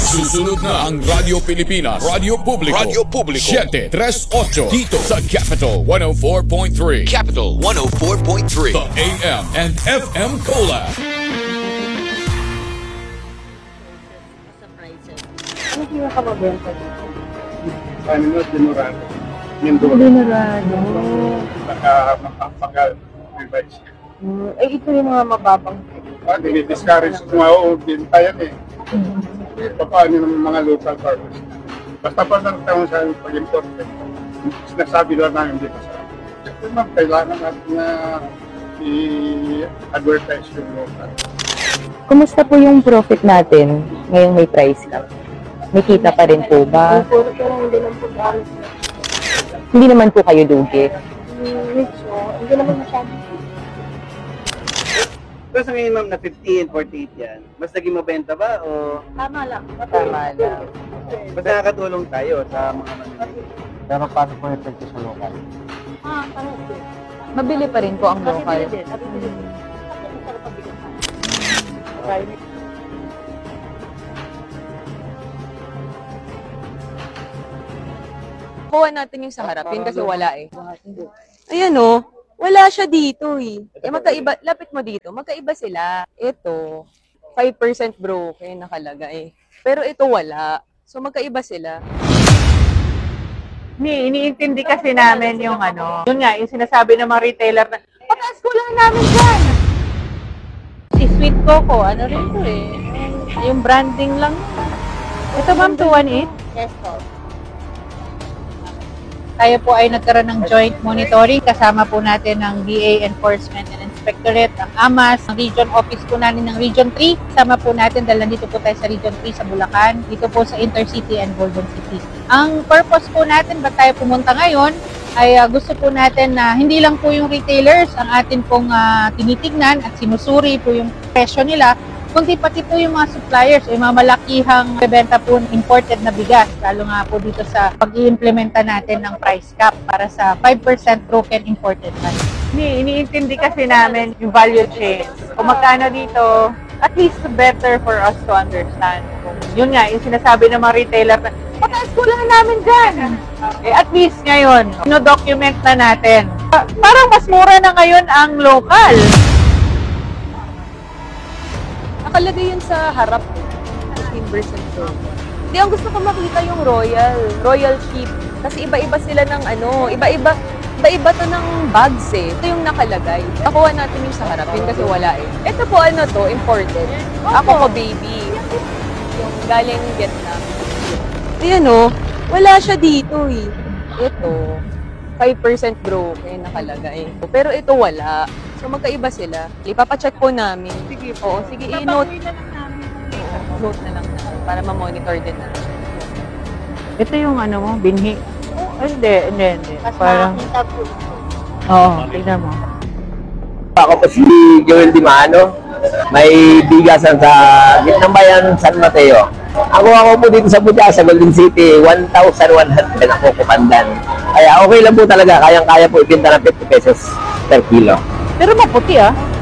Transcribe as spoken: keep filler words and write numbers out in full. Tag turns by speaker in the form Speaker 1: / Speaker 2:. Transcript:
Speaker 1: Susunod na ang Radyo Pilipinas, Radyo Publiko, Radyo Publiko, seven three eight dito sa Capital one oh four point three. Capital one oh four point three. The A M and F M Collab.
Speaker 2: Ano pinakamabenta dito?
Speaker 3: Ano mo, dinurado. Yung doon.
Speaker 2: Dinurado.
Speaker 3: Naka-makapagal-revise.
Speaker 2: Hmm. Eh, ito yung mga mababang.
Speaker 3: Ah, dinidiscourage kung ako, binta yan eh. Paano ng mga local farmers. Basta pa lang taon sa pag-import. Sinasabi lang namin dito sa ito ma'am, kailangan natin na i-advertise yung local.
Speaker 4: Kumusta po yung profit natin ngayong may price cap? May kita pa rin po ba?
Speaker 2: Puro ko lang, hindi lang po dahil.
Speaker 4: Hindi naman po kayo lugi.
Speaker 2: Medyo, hindi naman masyado.
Speaker 5: Pero sa ngayon ma'am na fifteen, forty-eight yan, mas naging mabenta ba o
Speaker 2: Tama lang.
Speaker 4: Tama lang.
Speaker 5: mas nakakatulong tayo sa mga manila?
Speaker 3: Pero paano po epekto sa local?
Speaker 2: Ah, parang ito.
Speaker 4: Mabili pa rin po ang local.
Speaker 2: Nabibili din, nabibili din. Ang sarap pabili sa akin.
Speaker 4: Kuha natin yung sa harap, yun kasi wala eh. Ayan o, wala siya dito eh. Eh magkaiba, lapit mo dito, magkaiba sila. Ito, five percent broken nakalagay. Pero ito wala. So magkaiba sila.
Speaker 6: Ni, iniintindi kasi namin yung ano, yun nga, yung sinasabi ng mga retailer na, pataas ko lang namin dyan! Si Sweet Coco, ano rin to eh, yung branding lang. Ito ma'am, two eighteen?
Speaker 2: Yes, po.
Speaker 6: Tayo po ay nagkaroon ng joint monitoring, kasama po natin ng D A Enforcement and Inspectorate, ang A M A S, ang region office po natin ng Region three, kasama po natin dahil nandito po tayo sa Region three sa Bulacan, dito po sa Intercity and Golden City. Ang purpose po natin, ba't tayo pumunta ngayon, ay uh, gusto po natin na hindi lang po yung retailers ang atin pong uh, tinitignan at sinusuri po yung presyo nila, kundi pati po yung mga suppliers, yung mga malakihang bebenta po ng imported na bigas, lalo nga po dito sa pag-iimplementa natin ng price cap para sa five percent broken imported rice. Ni, iniintindi kasi namin yung value chain. Kung magkano dito, at least better for us to understand. Yun nga, yung sinasabi ng mga retailer na, pataas ko lang namin dyan. Eh, at least ngayon, ino-document na natin. Pa- Parang mas mura na ngayon ang local.
Speaker 4: Nakalagay yun sa harap, fifteen percent broken. Hindi, ang gusto ko makita yung royal, royal sheep. Kasi iba-iba sila ng ano, iba-iba, iba-iba to ng bags eh. Ito yung nakalagay. Nakuha natin yung sa harap, yun kasi wala eh. Ito po ano to, imported. Ako ko baby. Yung galing Vietnam. Ayan o, wala siya dito eh. Ito, five percent broken nakalagay. Pero ito wala. So magkaiba sila. Ipapacheck po namin. Sige po. Sige, i-note. Oo, note na lang natin para ma-monitor din natin.
Speaker 6: Ito yung ano mo, binhi. Oh, hindi, hindi, hindi.
Speaker 2: Mas
Speaker 6: Parang,
Speaker 2: makakita po.
Speaker 6: oo, tignan mo.
Speaker 7: Ako po si Joel Dimano, may bigasan sa gitnang bayan San Mateo. Ako ako po dito sa Puja, sa Golden City, one thousand one hundred ako kupandan. Kaya okay lang po talaga, kayang-kaya po ibenta ng fifty pesos per kilo.
Speaker 6: Pero maputi ah.